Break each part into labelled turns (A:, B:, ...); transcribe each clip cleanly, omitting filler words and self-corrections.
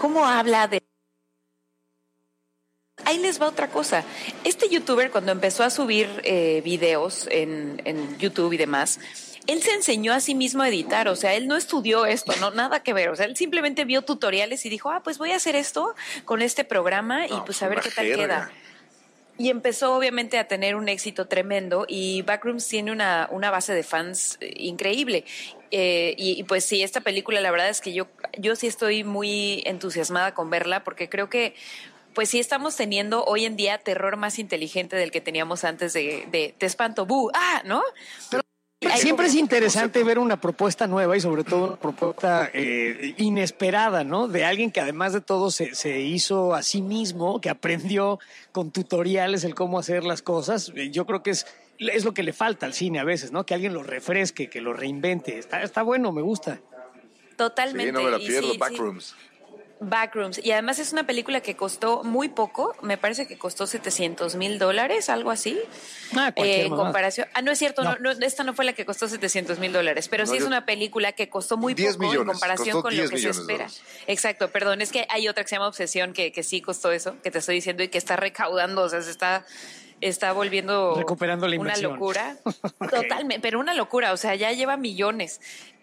A: cómo habla de... Ahí les va otra cosa. Este youtuber, cuando empezó a subir videos en YouTube y demás, él se enseñó a sí mismo a editar. O sea, él no estudió esto, no, nada que ver. O sea, él simplemente vio tutoriales y dijo, pues voy a hacer esto con este programa y pues a ver qué tal queda. Y empezó obviamente a tener un éxito tremendo y Backrooms tiene una base de fans increíble. Y pues sí, esta película la verdad es que yo sí estoy muy entusiasmada con verla porque creo que pues sí estamos teniendo hoy en día terror más inteligente del que teníamos antes de te espanto, ¿no?
B: Siempre es interesante ver una propuesta nueva y sobre todo una propuesta inesperada, ¿no? De alguien que además de todo se hizo a sí mismo, que aprendió con tutoriales el cómo hacer las cosas. Yo creo que es lo que le falta al cine a veces, ¿no? Que alguien lo refresque, que lo reinvente. Está bueno, me gusta.
A: Totalmente.
C: Sí, no me la pierdo, Backrooms.
A: Sí. Backrooms. Y además es una película que costó muy poco, me parece que costó $700,000, algo así. En comparación. No es cierto, no, esta no fue la que costó $700,000, pero sí es una película que costó muy poco en comparación con lo que se espera. Exacto, perdón, es que hay otra que se llama Obsesión que sí costó eso, que te estoy diciendo, y que está recaudando, o sea, se está volviendo
B: recuperando la
A: una locura. Totalmente, pero una locura, o sea, ya lleva millones.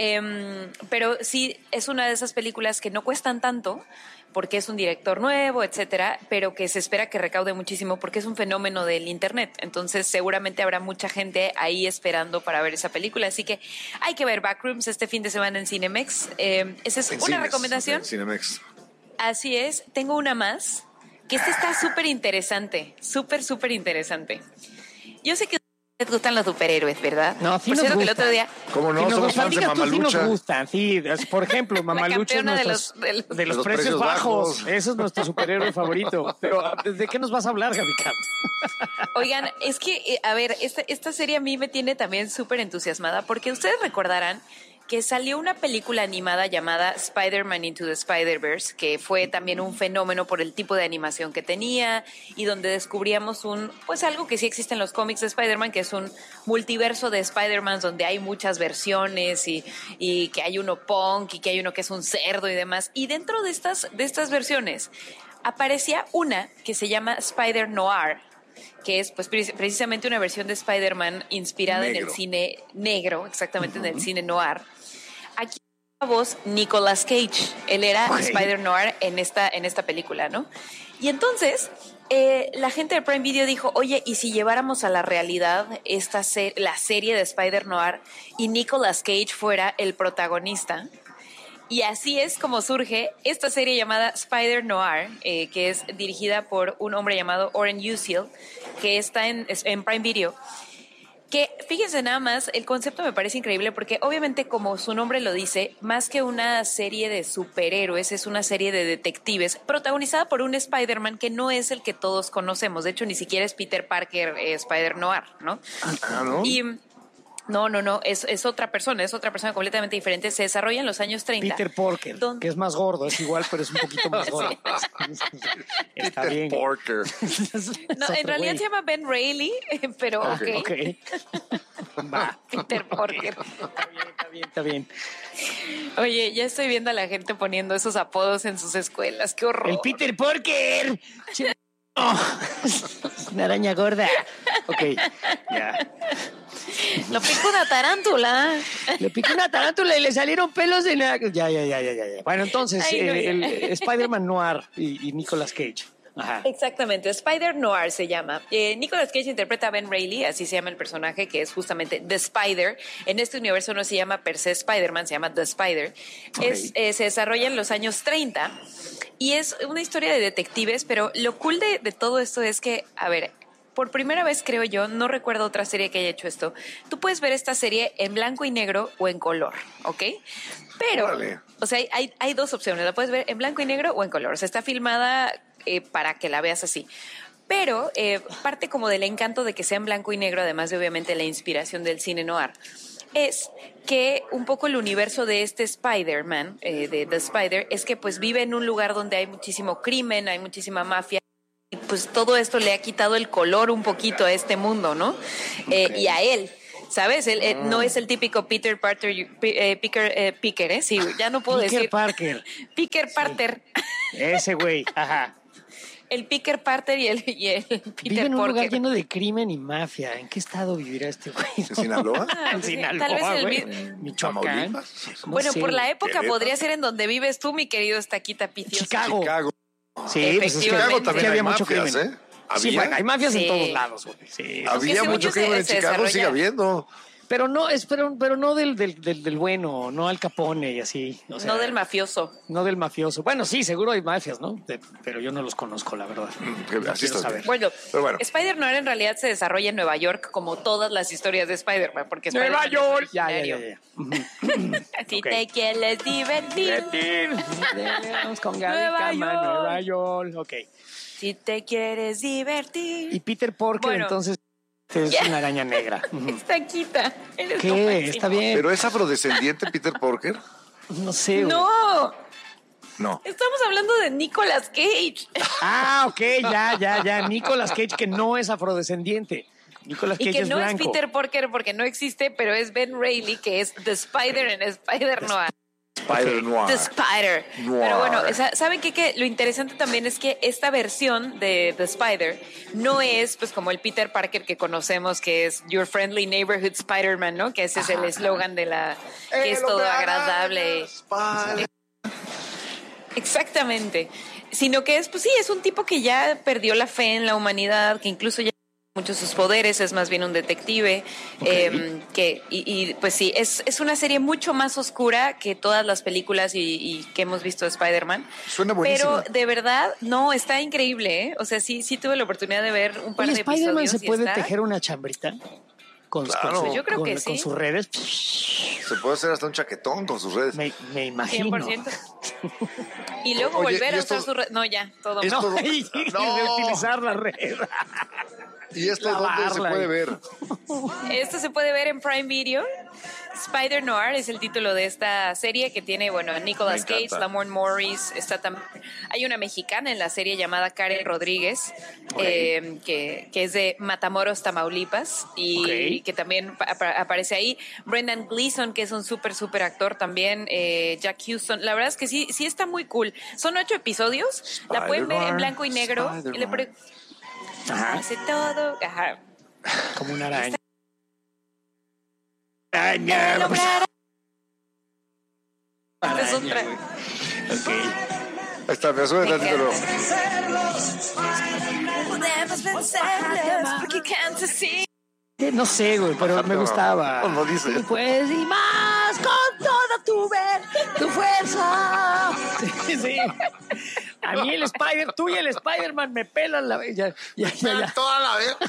A: Pero sí, es una de esas películas que no cuestan tanto porque es un director nuevo, etcétera, pero que se espera que recaude muchísimo porque es un fenómeno del internet. Entonces, seguramente habrá mucha gente ahí esperando para ver esa película. Así que hay que ver Backrooms este fin de semana en Cinemex. Esa es una recomendación.
C: Cinemex.
A: Así es. Tengo una más. Que está súper interesante, súper interesante. Yo sé que les gustan los superhéroes, ¿verdad?
B: No, sí
A: por
B: nos
A: cierto
B: gusta.
A: que el otro día...
C: ¿Cómo no? Somos fans de Mamalucha.
B: Sí nos gustan, sí. Por ejemplo, Mamalucha es de los precios bajos. Ese es nuestro superhéroe favorito. Pero, ¿de qué nos vas a hablar, Gaby Cat?
A: Oigan, es que, a ver, esta serie a mí me tiene también súper entusiasmada porque ustedes recordarán que salió una película animada llamada Spider-Man Into the Spider-Verse, que fue también un fenómeno por el tipo de animación que tenía y donde descubríamos algo que sí existe en los cómics de Spider-Man, que es un multiverso de Spider-Man donde hay muchas versiones y que hay uno punk y que hay uno que es un cerdo y demás. Y dentro de estas versiones aparecía una que se llama Spider-Noir, que es pues precisamente una versión de Spider-Man inspirada en el cine negro, exactamente en el cine noir. Aquí la voz Nicolas Cage, él era Spider-Noir en esta película, ¿no? Y entonces la gente de Prime Video dijo, oye, ¿y si lleváramos a la realidad la serie de Spider-Noir y Nicolas Cage fuera el protagonista? Y así es como surge esta serie llamada Spider-Noir, que es dirigida por un hombre llamado Oren Uziel, que está en Prime Video. Que fíjense nada más, el concepto me parece increíble porque obviamente como su nombre lo dice, más que una serie de superhéroes, es una serie de detectives protagonizada por un Spider-Man que no es el que todos conocemos. De hecho, ni siquiera es Peter Parker, Spider-Noir, ¿no?
C: ¿No?
A: Y... No, es otra persona completamente diferente. Se desarrolla en los años 30.
B: Peter Parker, que es más gordo, es igual, pero es un poquito más gordo. Está bien.
C: Peter Parker.
A: No, en realidad se llama Ben Reilly, pero
B: ok. Va.
A: Peter Parker.
B: Está bien.
A: Oye, ya estoy viendo a la gente poniendo esos apodos en sus escuelas. ¡Qué horror!
B: ¡El Peter Parker! Una araña gorda. Ok, ya.
A: Lo picó una tarántula.
B: Le picó una tarántula y le salieron pelos en la... Ya. Bueno, entonces, el Spider-Man Noir y Nicolas Cage. Ajá.
A: Exactamente, Spider-Noir se llama. Nicolas Cage interpreta a Ben Reilly, así se llama el personaje, que es justamente The Spider. En este universo no se llama per se Spider-Man, se llama The Spider. Okay. Se desarrolla en los años 30 y es una historia de detectives, pero lo cool de todo esto es que, a ver, por primera vez creo yo, no recuerdo otra serie que haya hecho esto, tú puedes ver esta serie en blanco y negro o en color, ¿ok? Pero, o sea, hay dos opciones, la puedes ver en blanco y negro o en color, o sea, está filmada para que la veas así. Pero parte como del encanto de que sea en blanco y negro, además de obviamente la inspiración del cine noir, es que un poco el universo de este Spider-Man, de The Spider, es que pues vive en un lugar donde hay muchísimo crimen, hay muchísima mafia, y pues todo esto le ha quitado el color un poquito a este mundo, ¿no? Y a él. ¿Sabes? Él no es el típico Peter Parker, Picker, ¿eh? Sí, ya no puedo decir.
B: Parker.
A: Picker Parker.
B: Ese güey, ajá.
A: El Picker Parker y el Peter
B: Vive en un lugar
A: Porker.
B: lleno de crimen y mafia. ¿En qué estado vivirá este güey?
C: ¿En Sinaloa?
B: En Sinaloa,
A: Tal vez en el
B: güey.
A: mismo-
B: Michoacán.
C: ¿Tamaulipas?
B: No
A: Bueno,
B: sé,
A: por la
B: güey.
A: época
C: Querétaro.
A: podría ser en donde vives tú, mi querido Estaquita Picios.
B: Chicago.
C: Chicago.
B: Sí, pues es que,
A: Efectivamente.
C: Chicago también
B: que había
C: hay
B: mucho
C: mafias,
B: crimen. Sí,
C: ¿Había?
B: bueno, hay mafias en
A: Sí.
B: todos lados, güey. Sí.
A: Aunque
C: Había
A: sí,
C: mucho
A: mucho
C: crimen en
A: se
C: Chicago, sigue
A: desarrolla.
C: habiendo.
B: Pero no, pero no del bueno, no Al Capone y así. O sea,
A: No del mafioso.
B: no del mafioso. Bueno, sí, seguro hay mafias, ¿no? Pero yo no los conozco, la verdad. No
C: Así
B: quiero
C: está
B: saber.
C: bien.
A: Bueno,
C: Pero bueno.
A: Spider-Noir en realidad se desarrolla en Nueva York, como todas las historias de Spider-Man, porque
B: Nueva
A: Spider-Man es
B: York. Ya.
A: originario. Si
B: Ok.
A: te quieres divertir,
B: Vamos con Gaby
A: Nueva
B: Cama,
A: York.
B: Nueva York. Ok.
A: si te quieres divertir.
B: Y Peter Porker,
A: Bueno.
B: entonces, es una araña negra. Ujú.
A: Estaquita. eres lo
B: ¿Qué?
A: máximo.
B: Está bien.
C: ¿Pero es afrodescendiente Peter Porker?
B: No sé, güey.
A: No,
C: No.
A: estamos hablando de Nicolas Cage.
B: Ah, ok, ya. Nicolas Cage, que no es afrodescendiente. Nicolas Cage
A: Y que
B: es
A: no
B: blanco.
A: es Peter Porker porque no existe, pero es Ben Reilly, que es The Spider en Spider-Noir.
C: Spider-Noir.
A: The Spider.
C: Noir.
A: Pero bueno, ¿saben qué? Que lo interesante también es que esta versión de The Spider no es pues como el Peter Parker que conocemos, que es Your Friendly Neighborhood Spider-Man, ¿no? Que ese es el eslogan de la... que es todo agradable. Exactamente. Sino que es, pues sí, es un tipo que ya perdió la fe en la humanidad, que incluso ya muchos sus poderes, es más bien un detective, pues sí, es una serie mucho más oscura que todas las películas y que hemos visto de Spider-Man.
C: Suena buenísima.
A: Pero de verdad, no, está increíble, ¿eh? O sea, sí tuve la oportunidad de ver un par
B: Oye,
A: de
B: Spider-Man
A: episodios.
B: se
A: y
B: puede
A: está-
B: tejer una chambrita
C: Claro.
A: Yo creo que
B: con
A: sí.
B: sus redes.
C: Se puede hacer hasta un chaquetón con sus redes.
B: Me imagino.
A: 100%. Y luego
C: Oye,
A: volver
C: ¿y
A: a
C: esto-
A: usar su red. No, ya, todo
C: esto-
A: mal.
B: No, y
C: No.
B: de utilizar la red.
C: ¿Y esto dónde se
B: Lavarla
C: puede
B: y-
C: ver?
A: Esto se puede ver en Prime Video. Spider-Noir es el título de esta serie que tiene, bueno, a Nicolas
C: Me
A: Cage,
C: encanta.
A: Lamorne Morris, está también... Hay una mexicana en la serie llamada Karen Rodríguez, que es de Matamoros, Tamaulipas, y
B: Ok.
A: que también aparece ahí. Brendan Gleeson, que es un súper actor también, Jack Houston. La verdad es que sí está muy cool. Son 8 episodios, la pueden ver en blanco y negro. Y le
B: Ajá,
A: hace todo, ajá.
B: como una araña. Araña.
A: El hombre araña. Esta es
B: Araña,
A: otra.
B: güey. Ok.
C: Ahí está, me suena
A: Me
C: pero
A: Podemos vencerlos porque cantas así.
B: No sé, güey, pero me gustaba.
C: No dice.
B: Tú puedes y más con toda tu fuerza. Sí. A mí tú y el Spider-Man me pelan la... Ya.
C: toda la vez.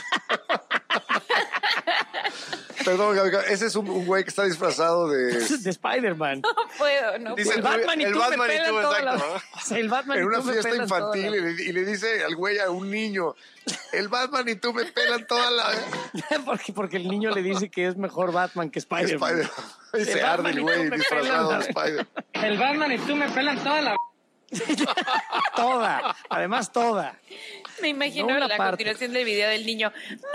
C: Perdón, Gaby, ese es un güey que está disfrazado de...
B: De Spider-Man.
A: No puedo, no
C: Dice,
A: puedo.
B: El Batman y
C: el
B: tú
C: Batman
B: me
C: y
B: pelan
C: tú,
B: toda la...
C: exacto,
B: O sea, el Batman
C: en
B: y
C: una
B: tú me
C: fiesta
B: pelan toda
C: infantil
B: la-
C: y le dice al güey a un niño, el Batman y tú me pelan toda la...
B: porque el niño le dice que es mejor Batman que Spider-Man.
C: Spider. Y se
B: El
C: arde
B: Batman
C: el
B: y
C: güey
B: tú me
C: disfrazado de
B: pelan la-
C: Spider.
D: El Batman y tú me pelan toda la...
B: Toda. Además, toda.
A: Me imagino
B: No una
A: la
B: parte.
A: continuación del video del niño.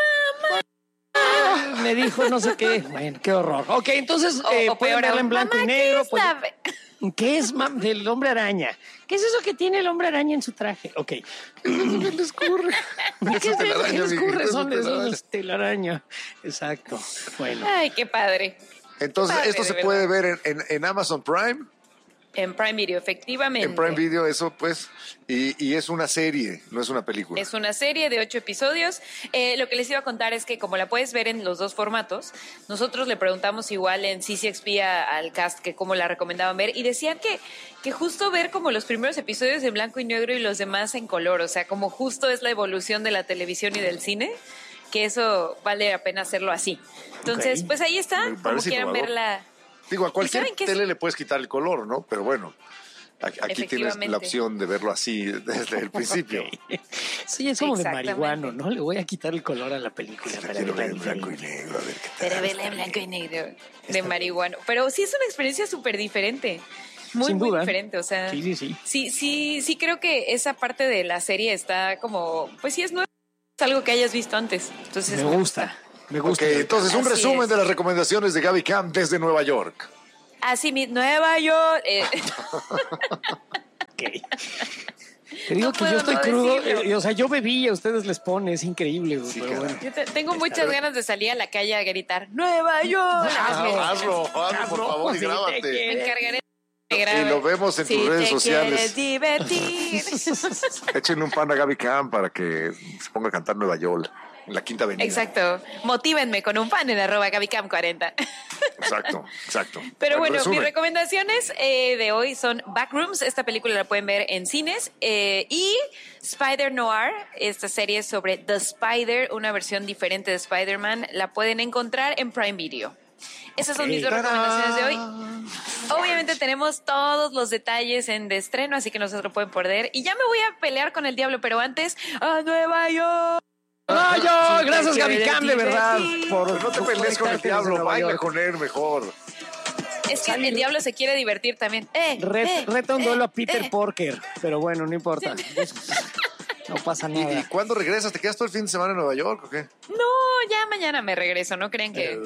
B: Me dijo no sé qué. Bueno, qué horror. Ok, entonces
A: O
B: pueden
A: peor
B: verla en
A: aún,
B: blanco
A: mamá,
B: y
A: ¿qué
B: negro.
A: es
B: pues-
A: la-
B: ¿Qué es del hombre araña? ¿Qué es eso que tiene el hombre araña en su traje? Ok.
C: ¿Qué le escurre?
B: ¿Qué es eso? ¿Qué les ocurre?
C: Eso
B: Son
C: es
B: esos
C: telaraña.
B: telaraña. Exacto. Bueno.
A: Ay, qué padre.
C: Entonces,
A: Padre,
C: esto
A: de
C: se
A: verdad.
C: puede ver en Amazon Prime.
A: En Prime Video, efectivamente.
C: En Prime Video, eso pues. Y es una serie, no es una película.
A: Es una serie de 8 episodios. Lo que les iba a contar es que como la puedes ver en los dos formatos, nosotros le preguntamos igual en CCXP al cast que cómo la recomendaban ver y decían que justo ver como los primeros episodios en blanco y negro y los demás en color, o sea, como justo es la evolución de la televisión y del cine, que eso vale la pena hacerlo así. Entonces,
B: Ok.
A: pues ahí está,
C: Me
A: como
C: parece
A: quieran
C: innovador.
A: verla.
C: Digo, a cualquier
A: saben qué es?
C: tele le puedes quitar el color, ¿no? Pero bueno, aquí tienes
A: Efectivamente.
C: la opción de verlo así desde el principio.
B: Sí, es como de
A: Exactamente.
B: marihuano, ¿no? Le voy a quitar el color a la película.
C: La
B: para
C: quiero
B: verla
C: ver en blanco y
B: diferente.
C: negro, a ver qué tal.
A: Pero verla en blanco y negro de marihuana. Pero sí es una experiencia súper diferente. Muy,
B: Sin
A: muy
B: duda.
A: diferente. O sea,
B: Sí.
A: sí creo que esa parte de la serie está como, pues sí es nuevo. Es algo que hayas visto antes. Entonces,
B: Me gusta. Me
C: Ok,
B: gusta.
C: entonces un
A: Así
C: resumen
A: es.
C: de las recomendaciones de Gaby Cam desde Nueva York.
A: Así mi Nueva York.
B: Ok. Te digo
A: No
B: que
A: puedo
B: yo estoy
A: no
B: crudo.
A: decirlo.
B: O sea, yo bebí y a ustedes les pone. Es increíble, güey.
C: Sí,
B: Pero
C: caray.
B: bueno.
A: Tengo muchas ganas de salir a la calle a gritar ¡Nueva York!
C: Hazlo, por favor, y
B: Sí, te
C: grábate.
B: quiero.
A: Me encargaré.
C: Y lo vemos en tus redes sociales.
A: Si te quieres divertir.
C: Échenle un pan a Gaby Cam para que se ponga a cantar Nueva York en la Quinta Avenida.
A: Exacto. Motívenme con un fan en @GabyCam40.
C: Exacto.
A: Pero bueno,
C: resumen.
A: mis recomendaciones de hoy son Backrooms. Esta película la pueden ver en cines. Y Spider Noir, esta serie sobre The Spider, una versión diferente de Spider-Man, la pueden encontrar en Prime Video. Esas son mis dos recomendaciones de hoy. Obviamente tenemos todos los detalles en de estreno, así que no se lo pueden perder. Y ya me voy a pelear con el diablo, pero antes, ¡a Nueva York!
B: No, yo, gracias Gaby
A: quieres
B: Cam, de verdad.
A: divertir.
C: No te pelees con el diablo, baila con él mejor.
A: Es que el diablo se quiere divertir también.
B: Reta un duelo a Peter Porker, pero bueno, no importa. No pasa
C: ¿Y
B: nada.
C: cuándo regresas? ¿Te quedas todo el fin de semana en Nueva York o qué?
A: No, ya mañana me regreso, ¿no creen que...?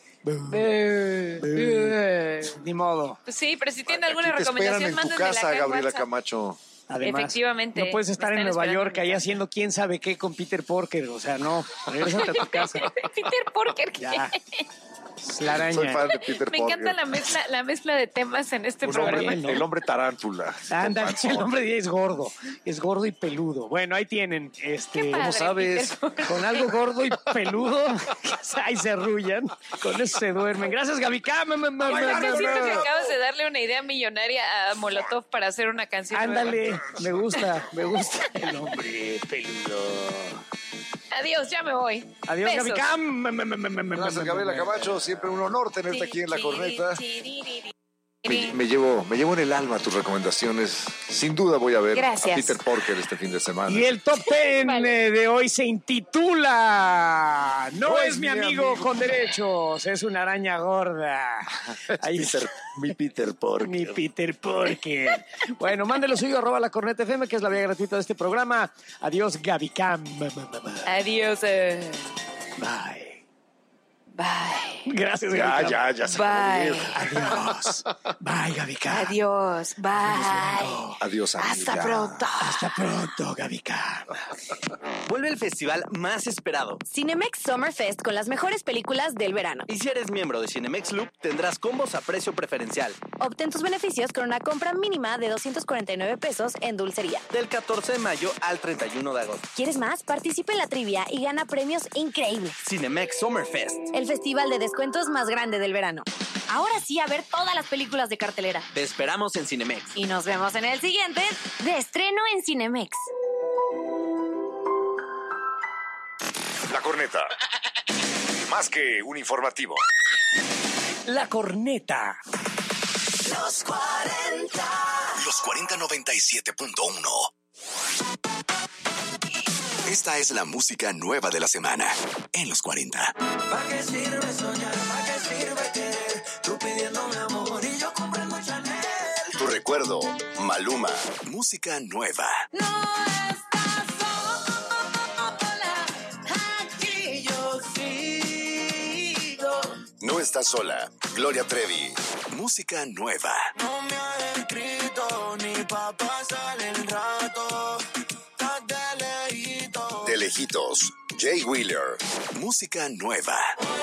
B: Ni modo.
A: Pues sí, pero si tienen alguna
C: Aquí te esperan
A: recomendación,
C: en tu
A: mándenmela
C: casa,
A: acá en
C: Gabriela
A: WhatsApp.
C: Camacho.
B: Además,
A: Efectivamente,
B: no puedes
A: me
B: estar en
A: están
B: Nueva
A: esperando
B: York
A: en
B: ahí
A: mi casa.
B: haciendo quién sabe qué con Peter Porker. O sea, no. Regrésate a tu casa.
A: Peter Porker.
B: Ya. Es la araña.
C: Soy fan de Peter
A: Me
C: Porker.
A: encanta la mezcla de temas en este programa.
C: El hombre tarántula.
B: Anda,
C: Con panzón.
B: el hombre de es gordo. Es gordo y peludo. Bueno, ahí tienen.
A: Qué
B: ¿Cómo
A: padre,
B: sabes?
A: Peter Porker.
B: Con algo gordo y peludo. Ahí se arrullan. Con eso se duermen. Gracias, Gaby Cam.
A: Siento que acabas de darle una idea millonaria a Molotov para hacer una canción.
B: Ándale. Me gusta. El hombre peludo.
A: Adiós, ya me voy.
B: Adiós,
A: Besos.
B: Gaby Cam.
C: Gracias, Gabriela Camacho. Siempre un honor tenerte aquí en La Corneta. Me llevo en el alma tus recomendaciones. Sin duda voy a ver
A: Gracias.
C: a Peter Porker este fin de semana.
B: Y el top 10
A: Vale.
B: de hoy se intitula No es mi amigo con derechos, es una araña gorda. Ahí
C: Mi Peter Porker.
B: mi Peter Porker. Bueno, mándelo suyo, @La Corneta FM, que es la vía gratuita de este programa. Adiós, Gaby Cam.
A: Adiós.
B: Bye.
A: Bye.
B: Gracias, Gaby Cam.
C: Ya se
A: Bye.
C: puede ir.
B: Adiós. Bye, Gaby Cam.
A: Adiós. Bye.
C: Adiós, amiga.
A: Hasta pronto.
B: Hasta pronto, Gaby Cam.
E: Vuelve el festival más esperado.
F: Cinemex Summer Fest con las mejores películas del verano.
E: Y si eres miembro de Cinemex Loop, tendrás combos a precio preferencial.
F: Obtén tus beneficios con una compra mínima de 249 pesos en dulcería.
E: Del 14 de mayo al 31 de agosto.
F: ¿Quieres más? Participa en la trivia y gana premios increíbles.
E: Cinemex Summer Fest.
F: El festival de descuentos más grande del verano. Ahora sí, a ver todas las películas de cartelera.
E: Te esperamos en Cinemex.
F: Y nos vemos en el siguiente de estreno en Cinemex.
G: La Corneta. Más que un informativo.
B: La Corneta.
G: Los 4097.1. Esta es la música nueva de la semana en los 40.
H: ¿Para qué sirve soñar? ¿Para qué sirve querer? Tú pidiéndome amor y yo comprando Chanel.
G: Tu recuerdo, Maluma. Música nueva.
H: No estás sola, aquí yo sigo.
G: No estás sola. Gloria Trevi. Música nueva.
H: No me has escrito ni pa' pasar el rato. Estás de lejito.
G: De lejitos. Jay Wheeler. Música nueva.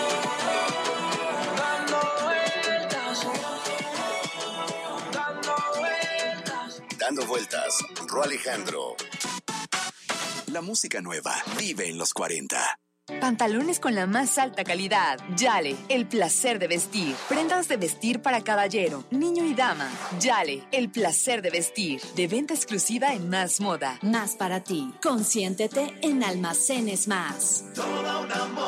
G: Dando vueltas. Ro Alejandro. La música nueva vive en los 40.
I: Pantalones con la más alta calidad. Yale, el placer de vestir. Prendas de vestir para caballero, niño y dama. Yale, el placer de vestir. De venta exclusiva en Más Moda.
J: Más para ti. Consiéntete en Almacenes Más.
H: Toda una